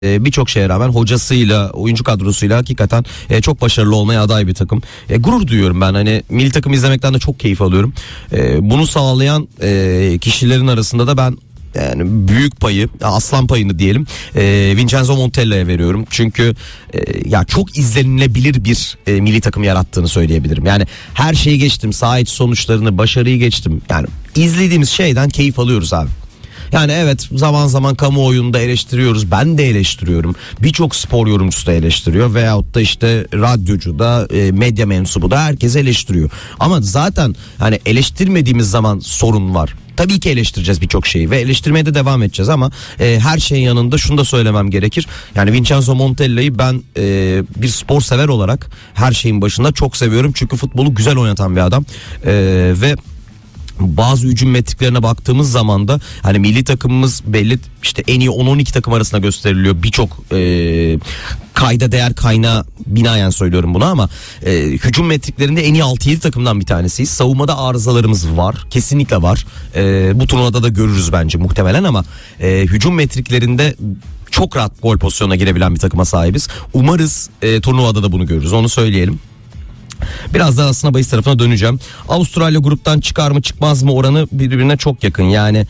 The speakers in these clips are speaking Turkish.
Birçok şeye rağmen hocasıyla, oyuncu kadrosuyla hakikaten çok başarılı olmaya aday bir takım. Gurur duyuyorum ben, hani milli takım izlemekten de çok keyif alıyorum. Bunu sağlayan kişilerin arasında da ben yani büyük payı, aslan payını diyelim, Vincenzo Montella'ya veriyorum. Çünkü ya çok izlenilebilir bir milli takım yarattığını söyleyebilirim. Yani her şeyi geçtim, saha içi sonuçlarını, başarıyı geçtim. Yani izlediğimiz şeyden keyif alıyoruz abi. Yani evet, zaman zaman kamuoyunda eleştiriyoruz. Ben de eleştiriyorum. Birçok spor yorumcusu da eleştiriyor. Veyahut da işte radyocu da, medya mensubu da herkes eleştiriyor. Ama zaten hani eleştirmediğimiz zaman sorun var. Tabii ki eleştireceğiz birçok şeyi ve eleştirmeye de devam edeceğiz ama her şeyin yanında şunu da söylemem gerekir. Yani Vincenzo Montella'yı ben bir spor sever olarak her şeyin başında çok seviyorum. Çünkü futbolu güzel oynatan bir adam ve bazı hücum metriklerine baktığımız zaman da hani milli takımımız belli işte en iyi 10-12 takım arasında gösteriliyor. Birçok kayda değer kaynağı binaen söylüyorum bunu ama hücum metriklerinde en iyi 6-7 takımdan bir tanesiyiz. Savunmada arızalarımız var. Kesinlikle var. Bu turnuvada da görürüz bence muhtemelen ama hücum metriklerinde çok rahat gol pozisyonuna girebilen bir takıma sahibiz. Umarız turnuvada da bunu görürüz. Onu söyleyelim. Biraz daha aslında bahis tarafına döneceğim. Avustralya gruptan çıkar mı çıkmaz mı oranı birbirine çok yakın. Yani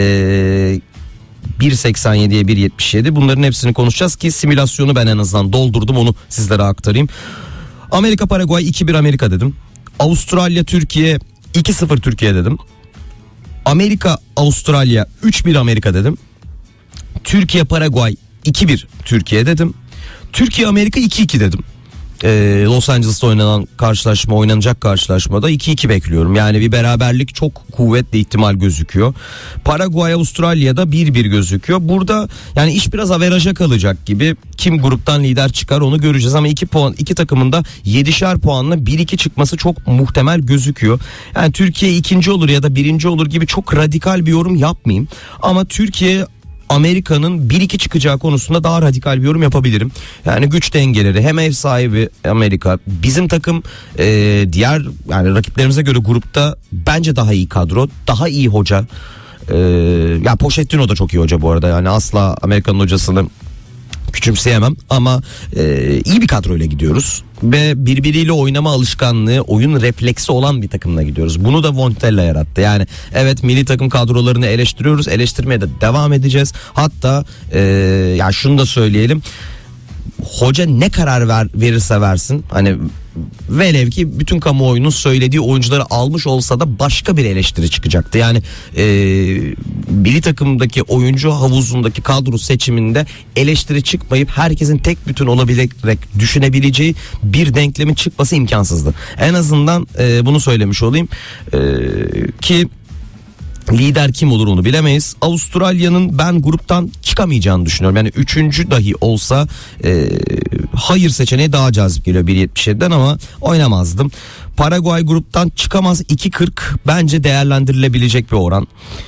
1.87'ye 1.77, bunların hepsini konuşacağız ki simülasyonu ben en azından doldurdum, onu sizlere aktarayım. Amerika Paraguay 2-1 Amerika dedim. Avustralya Türkiye 2-0 Türkiye dedim. Amerika Avustralya 3-1 Amerika dedim. Türkiye Paraguay 2-1 Türkiye dedim. Türkiye Amerika 2-2 dedim. Los Angeles'ta oynanacak karşılaşmada 2-2 bekliyorum. Yani bir beraberlik çok kuvvetli ihtimal gözüküyor. Paraguay Avustralya'da 1-1 gözüküyor. Burada yani iş biraz averaja kalacak gibi. Kim gruptan lider çıkar onu göreceğiz ama iki takımın da 7'şer puanla 1-2 çıkması çok muhtemel gözüküyor. Yani Türkiye ikinci olur ya da birinci olur gibi çok radikal bir yorum yapmayayım. Ama Türkiye Amerika'nın 1-2 çıkacağı konusunda daha radikal bir yorum yapabilirim. Yani güç dengeleri, hem ev sahibi Amerika, bizim takım diğer yani rakiplerimize göre grupta bence daha iyi kadro, daha iyi hoca. Ya Pochettino da çok iyi hoca bu arada, yani asla Amerika'nın hocasını küçümseyemem ama iyi bir kadroyla gidiyoruz ve birbiriyle oynama alışkanlığı, oyun refleksi olan bir takımla gidiyoruz. Bunu da Montella yarattı. Yani evet, milli takım kadrolarını eleştiriyoruz, eleştirmeye de devam edeceğiz. Hatta ya şunu da söyleyelim, hoca ne karar verirse versin, hani velev ki bütün kamuoyunun söylediği oyuncuları almış olsa da başka bir eleştiri çıkacaktı. Yani milli takımdaki oyuncu havuzundaki kadro seçiminde eleştiri çıkmayıp herkesin tek bütün olabilerek düşünebileceği bir denklemin çıkması imkansızdı. En azından bunu söylemiş olayım ki lider kim olur onu bilemeyiz. Avustralya'nın ben gruptan çıkamayacağını düşünüyorum. Yani 3. dahi olsa hayır seçeneği daha cazip geliyor 1.77'den ama oynamazdım. Paraguay gruptan çıkamaz 2.40 bence değerlendirilebilecek bir oran.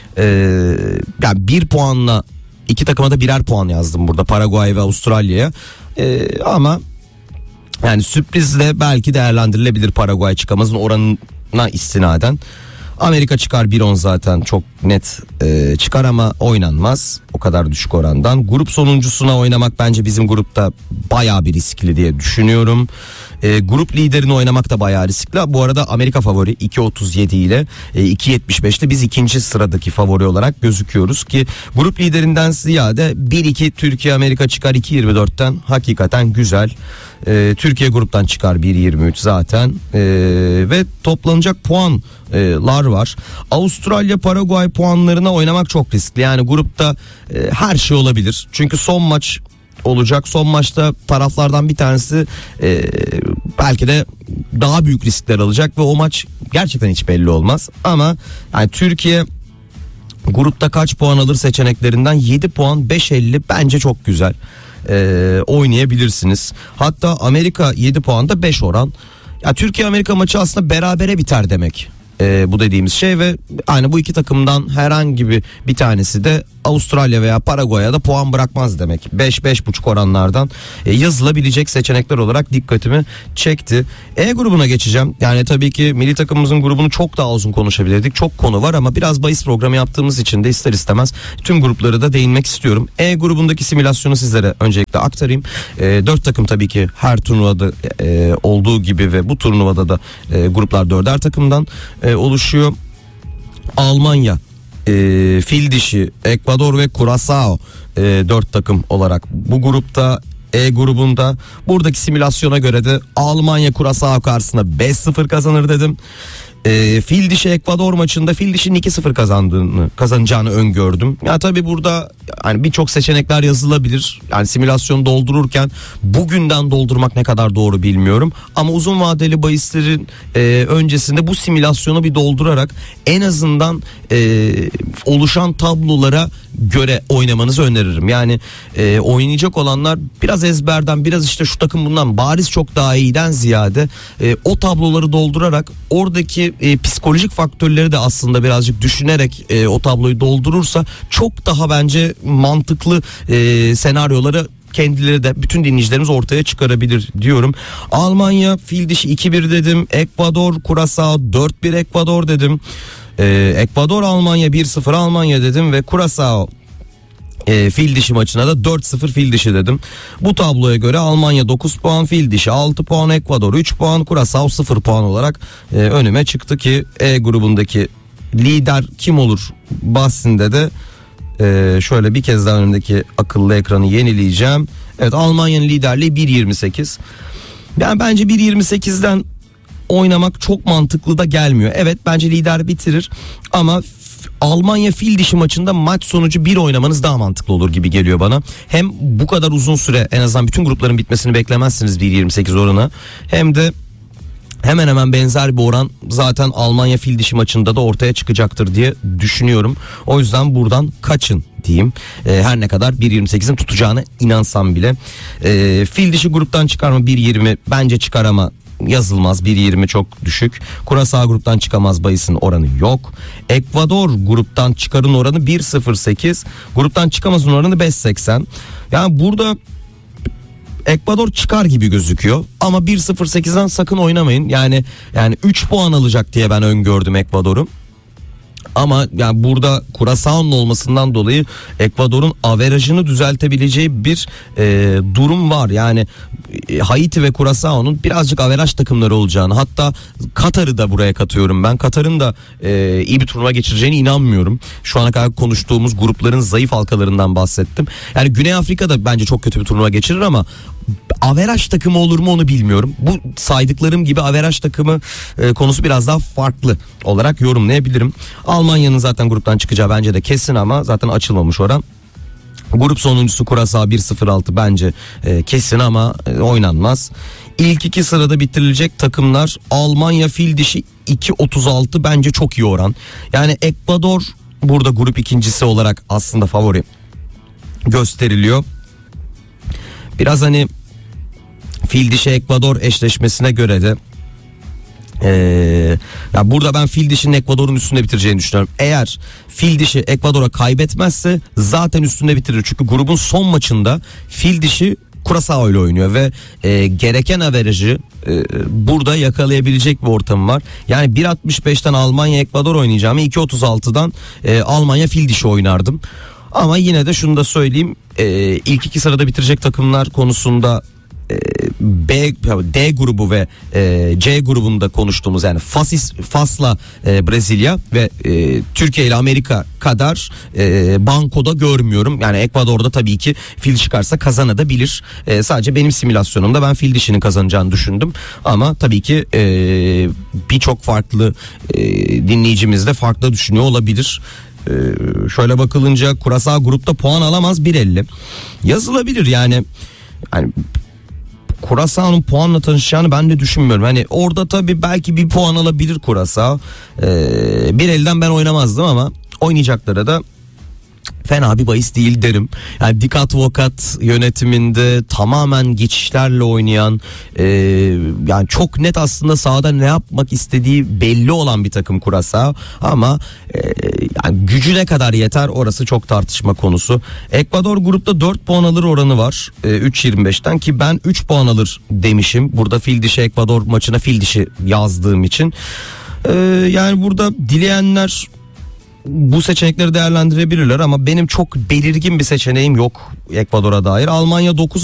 Yani 1 puanla iki takıma da birer puan yazdım burada, Paraguay ve Avustralya'ya. Ama yani sürprizle belki değerlendirilebilir Paraguay çıkamazın oranına istinaden. Amerika çıkar 1.10 zaten çok net çıkar ama oynanmaz o kadar düşük orandan. Grup sonuncusuna oynamak bence bizim grupta bayağı bir riskli diye düşünüyorum. Grup liderini oynamak da bayağı riskli. Bu arada Amerika favori 2.37 ile 2.75'te biz ikinci sıradaki favori olarak gözüküyoruz ki grup liderinden ziyade 1-2 Türkiye Amerika çıkar 2.24'ten hakikaten güzel. Türkiye gruptan çıkar 1.23 zaten ve toplanacak puanlar var. Avustralya Paraguay puanlarına oynamak çok riskli. Yani grupta her şey olabilir. Çünkü son maç olacak. Son maçta taraflardan bir tanesi belki de daha büyük riskler alacak ve o maç gerçekten hiç belli olmaz. Ama yani Türkiye grupta kaç puan alır seçeneklerinden 7 puan 5.50 bence çok güzel. Oynayabilirsiniz. Hatta Amerika 7 puanda 5 oran. Ya Türkiye Amerika maçı aslında berabere biter demek. Bu dediğimiz şey ve yani bu iki takımdan herhangi bir tanesi de Avustralya veya Paraguay'a da puan bırakmaz demek. 5-5.5 oranlardan yazılabilecek seçenekler olarak dikkatimi çekti. E grubuna geçeceğim. Yani tabii ki milli takımımızın grubunu çok daha uzun konuşabilirdik. Çok konu var ama biraz bahis programı yaptığımız için de ister istemez tüm grupları da değinmek istiyorum. E grubundaki simülasyonu sizlere öncelikle aktarayım. 4 takım tabii ki her turnuvada olduğu gibi ve bu turnuvada da gruplar 4'er takımdan oluşuyor. Almanya, Fil Dişi, Ekvador ve Curaçao 4 takım olarak bu grupta. E grubunda buradaki simülasyona göre de Almanya Curaçao karşısında 5-0 kazanır dedim. Fil Dişi Ekvador maçında Fil Dişi'nin 2-0 kazanacağını öngördüm. Ya tabii burada hani birçok seçenekler yazılabilir. Yani simülasyonu doldururken bugünden doldurmak ne kadar doğru bilmiyorum. Ama uzun vadeli bahislerin öncesinde bu simülasyonu bir doldurarak en azından oluşan tablolara göre oynamanızı öneririm. Yani oynayacak olanlar biraz ezberden, biraz işte şu takım bundan bariz çok daha iyiden ziyade o tabloları doldurarak oradaki psikolojik faktörleri de aslında birazcık düşünerek o tabloyu doldurursa çok daha bence mantıklı senaryoları kendileri de bütün dinleyicilerimiz ortaya çıkarabilir diyorum. Almanya Fil Dişi 2-1 dedim. Ekvador Curaçao 4-1 Ekvador dedim. Ekvador Almanya 1-0 Almanya dedim ve Curaçao Fil Dişi maçına da 4-0 Fil Dişi dedim. Bu tabloya göre Almanya 9 puan, Fil Dişi 6 puan, Ekvador 3 puan, Curaçao 0 puan olarak önüme çıktı ki E grubundaki lider kim olur bahsinde de şöyle bir kez daha önümdeki akıllı ekranı yenileyeceğim. Evet, Almanya'nın liderliği 1.28. Yani bence 1.28'den oynamak çok mantıklı da gelmiyor. Evet, bence lider bitirir ama Almanya Fil Dişi maçında maç sonucu 1 oynamanız daha mantıklı olur gibi geliyor bana. Hem bu kadar uzun süre en azından bütün grupların bitmesini beklemezsiniz 1.28 oranı. Hem de hemen hemen benzer bir oran zaten Almanya Fil Dişi maçında da ortaya çıkacaktır diye düşünüyorum. O yüzden buradan kaçın diyeyim. Her ne kadar 1.28'in tutacağına inansam bile. Fil Dişi gruptan çıkar mı 1.20? Bence çıkar ama yazılmaz, 1.20 çok düşük. Curaçao gruptan çıkamaz, bahisin oranı yok. Ekvador gruptan çıkarın oranı 1.08. Gruptan çıkamazın oranı 5.80. Yani burada Ekvador çıkar gibi gözüküyor ama 1.08'den sakın oynamayın. Yani 3 puan alacak diye ben öngördüm Ekvador'u. Ama yani burada Curaçao'nun olmasından dolayı Ekvador'un averajını düzeltebileceği bir durum var. Yani Haiti ve Curaçao'nun birazcık averaj takımları olacağını, hatta Katar'ı da buraya katıyorum ben. Katar'ın da iyi bir turnuva geçireceğine inanmıyorum. Şu ana kadar konuştuğumuz grupların zayıf halkalarından bahsettim. Yani Güney Afrika da bence çok kötü bir turnuva geçirir ama averaj takımı olur mu onu bilmiyorum. Bu saydıklarım gibi averaj takımı konusu biraz daha farklı olarak yorumlayabilirim. Almanya'nın zaten gruptan çıkacağı bence de kesin ama zaten açılmamış oran. Grup sonuncusu Curaçao 1.06 bence kesin ama oynanmaz. İlk iki sırada bitirilecek takımlar Almanya Fil Dişi 2.36 bence çok iyi oran. Yani Ekvador burada grup ikincisi olarak aslında favori gösteriliyor. Biraz hani Fil Dişi Ekvador eşleşmesine göre de ya burada ben Fil Dişi'nin Ekvador'un üstünde bitireceğini düşünüyorum. Eğer Fil Dişi Ekvador'a kaybetmezse zaten üstünde bitirir. Çünkü grubun son maçında Fil Dişi Curaçao ile oynuyor ve gereken averajı burada yakalayabilecek bir ortam var. Yani 1.65'ten Almanya Ekvador oynayacağımı 2.36'dan Almanya Fil Dişi oynardım. Ama yine de şunu da söyleyeyim, ilk iki sırada bitirecek takımlar konusunda D grubu ve C grubunda konuştuğumuz yani Fas'la Brezilya ve Türkiye ile Amerika kadar bankoda görmüyorum. Yani Ekvador'da tabii ki Fil çıkarsa kazanabilir. Sadece benim simülasyonumda ben Fil Dişi'nin kazanacağını düşündüm. Ama tabii ki birçok farklı dinleyicimiz de farklı düşünüyor olabilir. Şöyle bakılınca Curaçao grupta puan alamaz, 1.50 yazılabilir yani Curaçao'nun puanla tanışacağını ben de düşünmüyorum. Hani orada tabii belki bir puan alabilir Curaçao. 1.50'den ben oynamazdım ama oynayacaklara da fena bir bahis değil derim. Yani Dick Advokat yönetiminde tamamen geçişlerle oynayan, yani çok net aslında sahada ne yapmak istediği belli olan bir takım Curaçao, ama yani gücü ne kadar yeter orası çok tartışma konusu. Ekvador grupta 4 puan alır oranı var 3.25'ten, ki ben 3 puan alır demişim. Burada fil dişi Ekvador maçına fil dişi yazdığım için. Yani burada dileyenler bu seçenekleri değerlendirebilirler, ama benim çok belirgin bir seçeneğim yok Ekvador'a dair. Almanya 9